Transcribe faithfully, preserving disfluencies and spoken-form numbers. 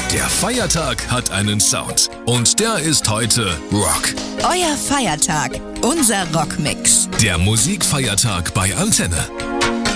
Der Feiertag hat einen Sound und der ist heute Rock. Euer Feiertag, unser Rockmix. Der Musikfeiertag bei Antenne.